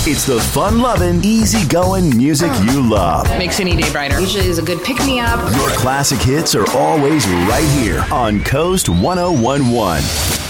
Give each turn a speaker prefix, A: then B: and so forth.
A: It's the fun-loving, easy-going music you love.
B: Makes any day brighter.
C: Usually is a good pick-me-up.
A: Your classic hits are always right here on Coast 1011.